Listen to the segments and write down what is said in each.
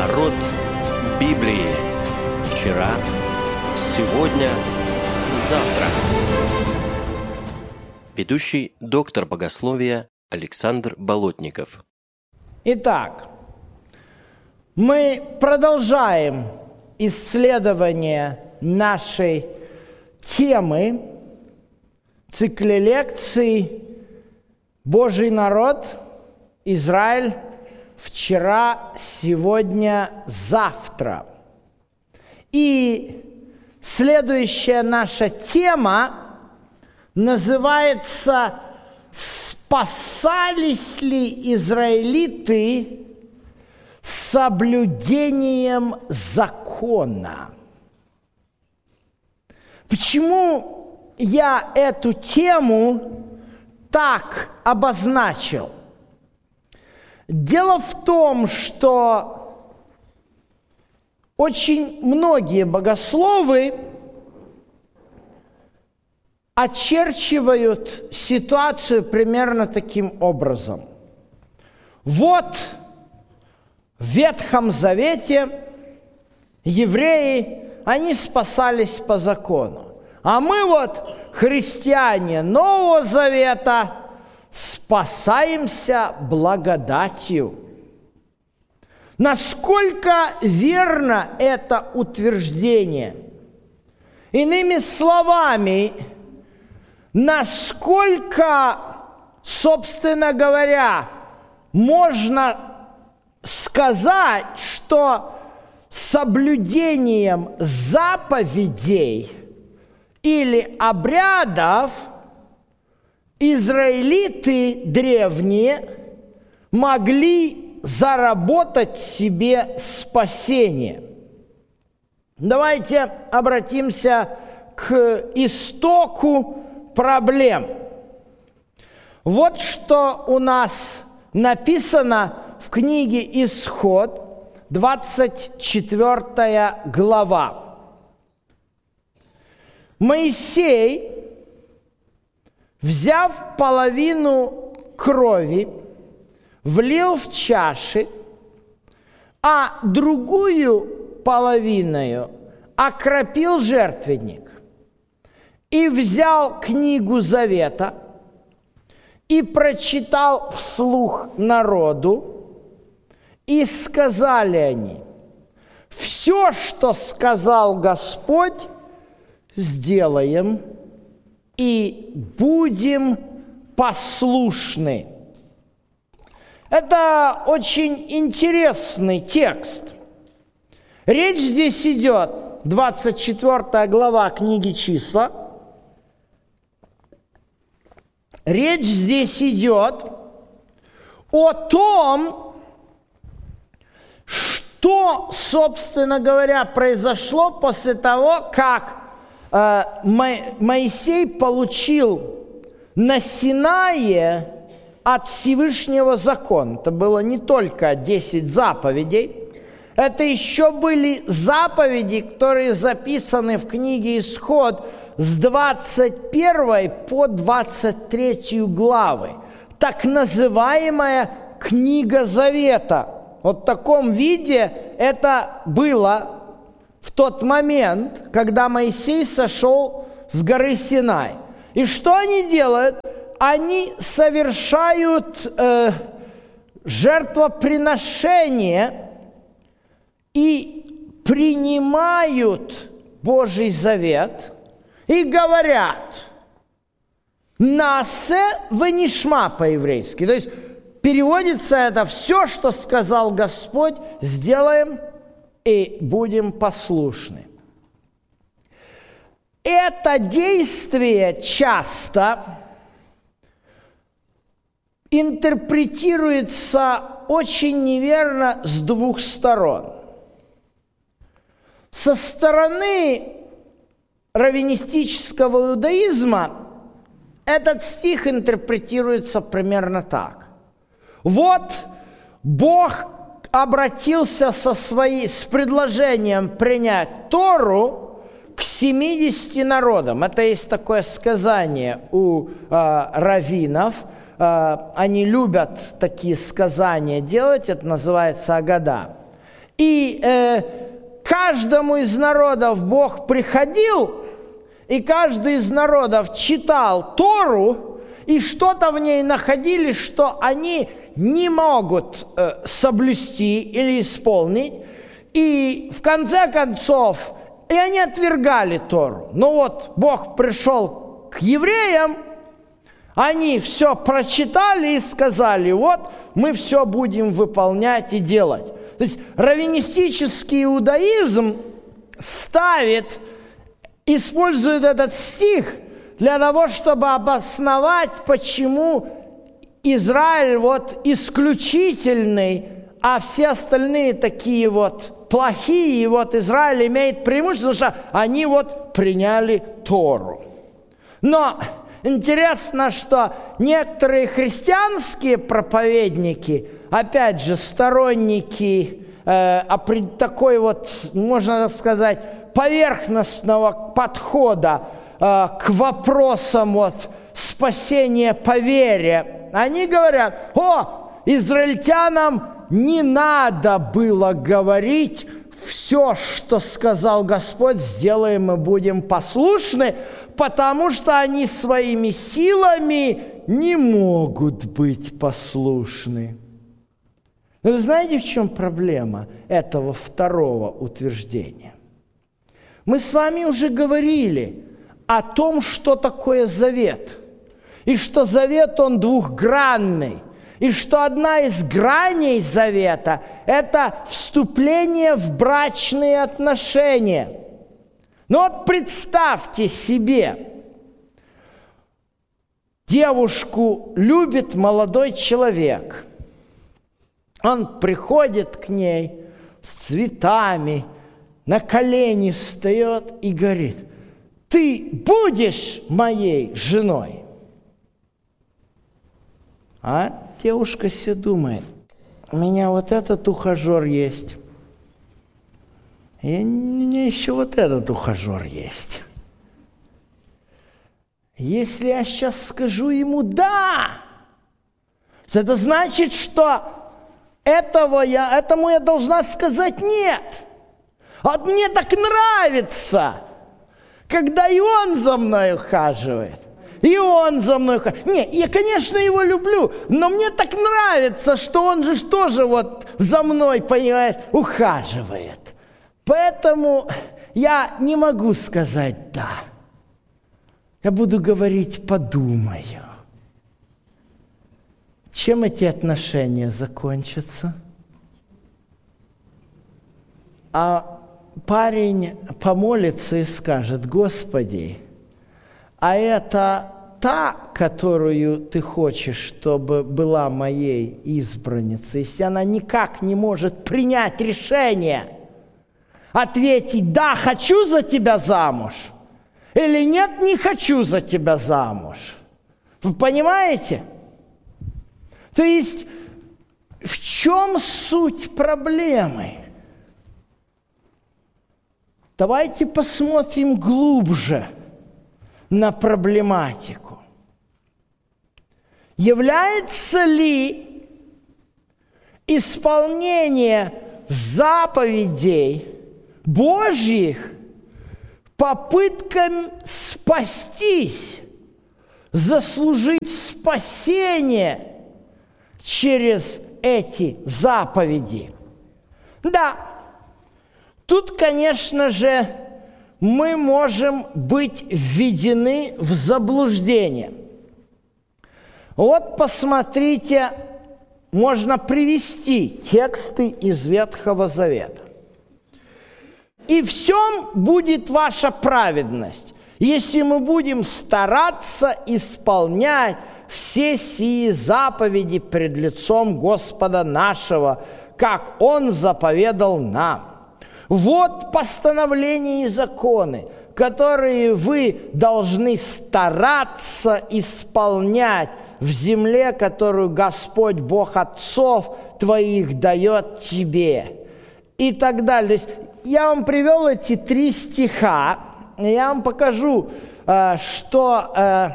Народ Библии. Вчера, сегодня, завтра. Ведущий доктор богословия Александр Болотников. Итак, мы продолжаем исследование нашей темы цикла лекций «Божий народ, Израиль, вчера, сегодня, завтра». И следующая наша тема называется «Спасались ли израилиты соблюдением закона?» Почему я эту тему так обозначил? Дело в том, что очень многие богословы очерчивают ситуацию примерно таким образом. Вот в Ветхом Завете евреи, они спасались по закону. А мы вот, христиане Нового Завета, спасаемся благодатью. Насколько верно это утверждение? Иными словами, насколько, собственно говоря, можно сказать, что соблюдением заповедей или обрядов израилиты древние могли заработать себе спасение. Давайте обратимся к истоку проблем. Вот что у нас написано в книге «Исход», 24 глава. Моисей, взяв половину крови, влил в чаши, а другую половину окропил жертвенник, и взял книгу Завета и прочитал вслух народу, и сказали они: «Все, что сказал Господь, сделаем и будем послушны». Это очень интересный текст. Речь здесь идет, 24 глава книги «Числа». Речь здесь идет о том, что, собственно говоря, произошло после того, как Моисей получил на Синае от Всевышнего закон. Это было не только 10 заповедей, это еще были заповеди, которые записаны в книге «Исход» с 21 по 23 главы. Так называемая книга Завета. Вот в таком виде это было в тот момент, когда Моисей сошел с горы Синай. И что они делают? Они совершают жертвоприношение и принимают Божий завет и говорят «насе венишма» по-еврейски. То есть переводится это: все, что сказал Господь, сделаем и будем послушны. Это действие часто интерпретируется очень неверно с двух сторон. Со стороны раввинистического иудаизма этот стих интерпретируется примерно так. Вот Бог обратился с предложением принять Тору к 70 народам. Это есть такое сказание у раввинов. Они любят такие сказания делать, это называется Агада. И каждому из народов Бог приходил, и каждый из народов читал Тору, и что-то в ней находили, что они не могут соблюсти или исполнить. И в конце концов, и они отвергали Тору. Но вот Бог пришел к евреям, они все прочитали и сказали: вот мы все будем выполнять и делать. То есть раввинистический иудаизм использует этот стих для того, чтобы обосновать, почему Израиль вот исключительный, а все остальные такие вот плохие, и вот Израиль имеет преимущество, потому что они вот приняли Тору. Но интересно, что некоторые христианские проповедники, опять же, сторонники такой вот, можно сказать, поверхностного подхода к вопросам вот спасения по вере, они говорят: израильтянам не надо было говорить все, что сказал Господь, сделаем и будем послушны, потому что они своими силами не могут быть послушны. Но вы знаете, в чем проблема этого второго утверждения? Мы с вами уже говорили о том, что такое завет, и что завет, он двухгранный, и что одна из граней завета – это вступление в брачные отношения. Но вот представьте себе, девушку любит молодой человек. Он приходит к ней с цветами, на колени встает и говорит: ты будешь моей женой? А девушка себе думает: у меня вот этот ухажер есть, и у меня еще вот этот ухажер есть. Если я сейчас скажу ему «да», это значит, что этому я должна сказать «нет». А вот мне так нравится, когда и он за мной ухаживает, и он за мной ухаживает. Не, я, конечно, его люблю, но мне так нравится, что он же тоже вот за мной, понимаешь, ухаживает. Поэтому я не могу сказать «да». Я буду говорить «подумаю». Чем эти отношения закончатся? А парень помолится и скажет: Господи, а это та, которую ты хочешь, чтобы была моей избранницей, если она никак не может принять решение, ответить «да, хочу за тебя замуж», или «нет, не хочу за тебя замуж». Вы понимаете? То есть в чем суть проблемы? Давайте посмотрим глубже на проблематику. Является ли исполнение заповедей Божьих попытками спастись, заслужить спасение через эти заповеди? Да, тут, конечно же, мы можем быть введены в заблуждение. Вот посмотрите, можно привести тексты из Ветхого Завета. «И в всем будет ваша праведность, если мы будем стараться исполнять все сии заповеди пред лицом Господа нашего, как Он заповедал нам. Вот постановления и законы, которые вы должны стараться исполнять в земле, которую Господь, Бог отцов твоих, дает тебе». И так далее. То есть я вам привел эти 3 стиха, и я вам покажу, в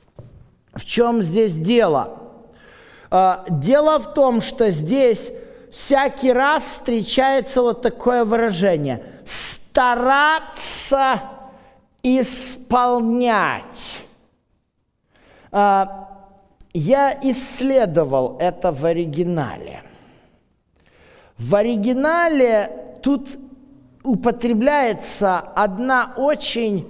чем здесь дело. Дело в том, что здесь всякий раз встречается вот такое выражение – стараться исполнять. Я исследовал это в оригинале. В оригинале тут употребляется одна очень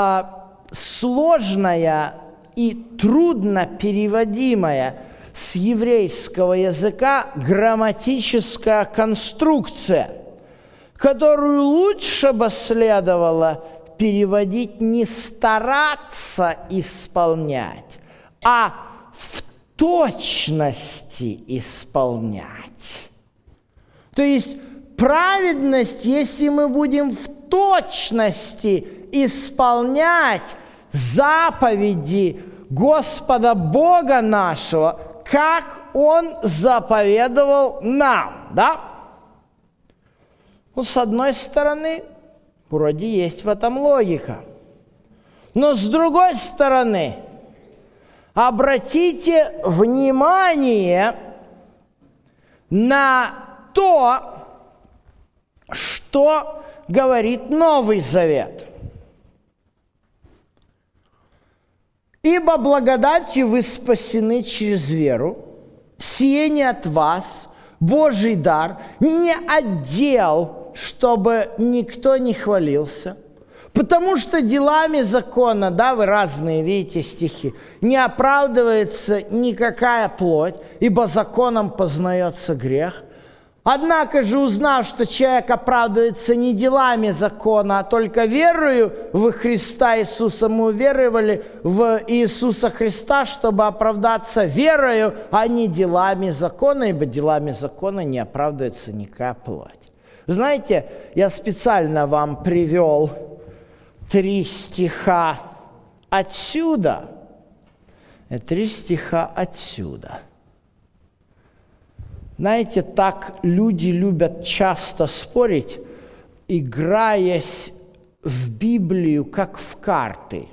сложная и трудно переводимая с еврейского языка грамматическая конструкция, которую лучше бы следовало переводить не стараться исполнять, а в точности исполнять. То есть праведность, если мы будем в точности исполнять заповеди Господа Бога нашего, как Он заповедовал нам, да? Ну, с одной стороны, вроде есть в этом логика. Но с другой стороны, обратите внимание на то, что говорит Новый Завет. «Ибо благодатью вы спасены через веру, сие не от вас, Божий дар, не отдел, чтобы никто не хвалился, потому что делами закона, да, вы разные видите стихи, не оправдывается никакая плоть, ибо законом познается грех. Однако же, узнав, что человек оправдывается не делами закона, а только верою в Христа Иисуса, мы уверовали в Иисуса Христа, чтобы оправдаться верою, а не делами закона, ибо делами закона не оправдывается никакая плоть». Знаете, я специально вам привел 3 стиха отсюда и 3 стиха отсюда. Знаете, так люди любят часто спорить, играясь в Библию, как в карты.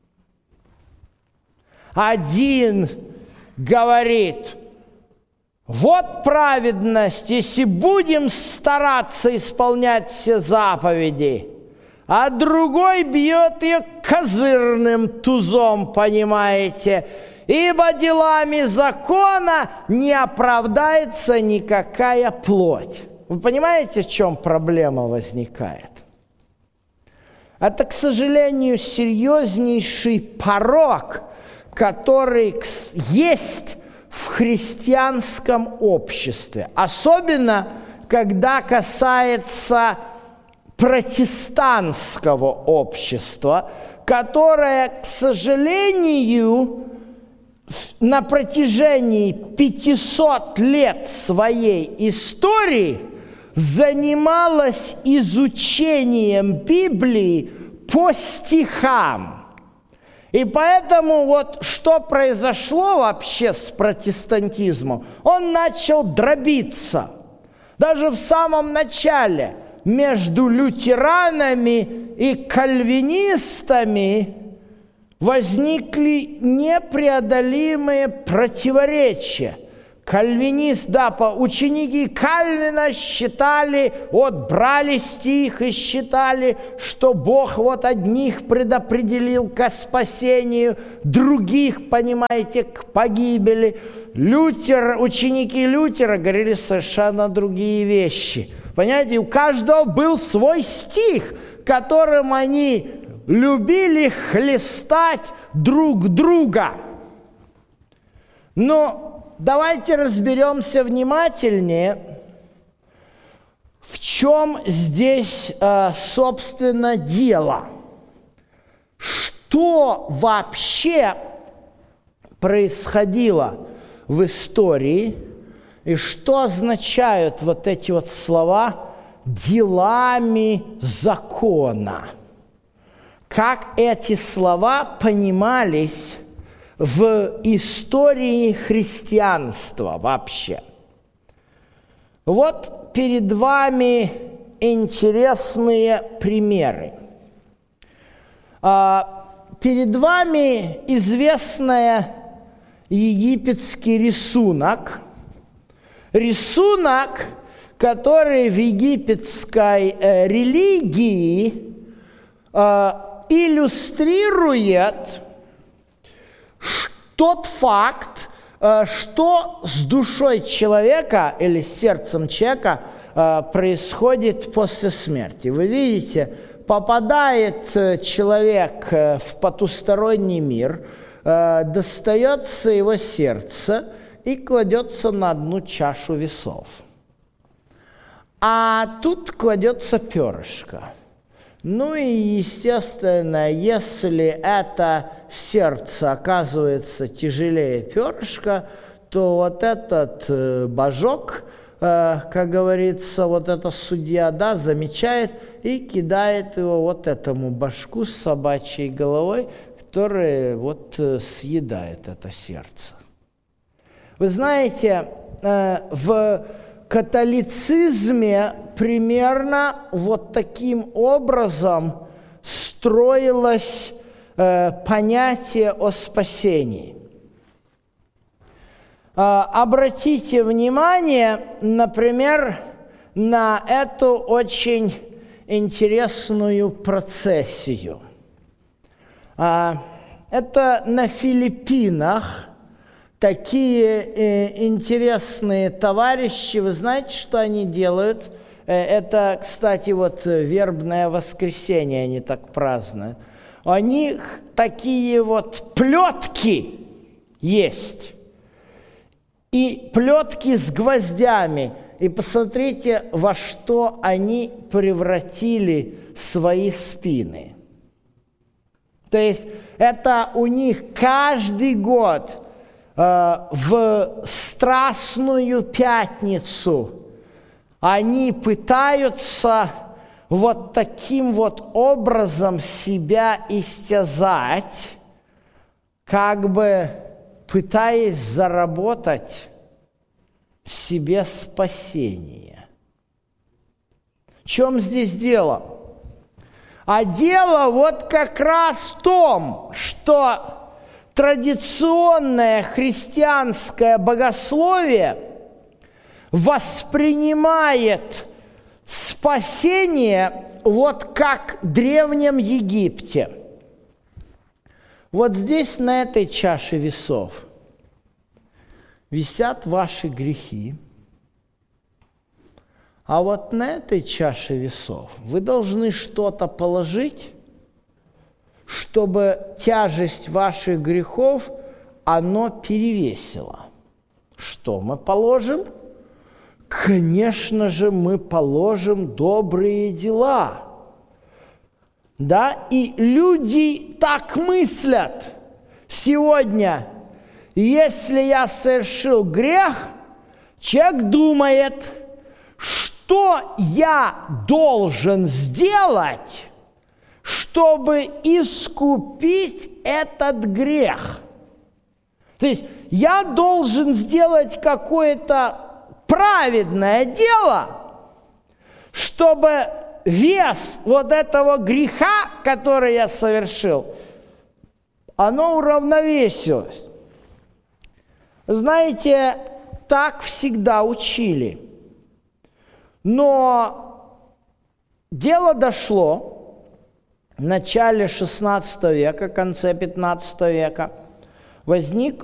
Один говорит: вот праведность, если будем стараться исполнять все заповеди, а другой бьет ее козырным тузом, понимаете, ибо делами закона не оправдается никакая плоть. Вы понимаете, в чем проблема возникает? Это, к сожалению, серьезнейший порок, который есть в христианском обществе. Особенно, когда касается протестантского общества, которое, к сожалению, на протяжении 500 лет своей истории занималась изучением Библии по стихам. И поэтому вот что произошло вообще с протестантизмом? Он начал дробиться. Даже в самом начале между лютеранами и кальвинистами возникли непреодолимые противоречия. Кальвинист, ученики Кальвина считали, брали стих и считали, что Бог одних предопределил ко спасению, других, понимаете, к погибели. Ученики Лютера говорили совершенно другие вещи. Понимаете, у каждого был свой стих, которым они любили хлестать друг друга. Но давайте разберемся внимательнее, в чем здесь, собственно, дело. Что вообще происходило в истории, и что означают вот эти слова «делами закона». Как эти слова понимались в истории христианства вообще. Вот перед вами интересные примеры. Перед вами известный египетский рисунок, рисунок, который в египетской религии иллюстрирует тот факт, что с душой человека или с сердцем человека происходит после смерти. Вы видите, попадает человек в потусторонний мир, достается его сердце и кладется на одну чашу весов. А тут кладется перышко. Ну и, естественно, если это сердце оказывается тяжелее перышка, то вот этот божок, как говорится, вот этот судья, да, замечает и кидает его вот этому башку с собачьей головой, который вот съедает это сердце. Вы знаете, в католицизме примерно вот таким образом строилось понятие о спасении. Обратите внимание, например, на эту очень интересную процессию. Это на Филиппинах. Такие интересные товарищи, вы знаете, что они делают? Это, кстати, вот вербное воскресенье они так празднуют. У них такие вот плетки есть. И плетки с гвоздями. И посмотрите, во что они превратили свои спины. То есть это у них каждый год в Страстную Пятницу они пытаются вот таким вот образом себя истязать, как бы пытаясь заработать себе спасение. В чем здесь дело? А дело вот как раз в том, что традиционное христианское богословие воспринимает спасение вот как в Древнем Египте. Вот здесь, на этой чаше весов, висят ваши грехи, а вот на этой чаше весов вы должны что-то положить, чтобы тяжесть ваших грехов, оно перевесило. Что мы положим? Конечно же, мы положим добрые дела. Да, и люди так мыслят сегодня. Если я совершил грех, человек думает, что я должен сделать, чтобы искупить этот грех. То есть я должен сделать какое-то праведное дело, чтобы вес вот этого греха, который я совершил, оно уравновесилось. Знаете, так всегда учили. Но дело дошло в начале XVI века, конце XV века, возник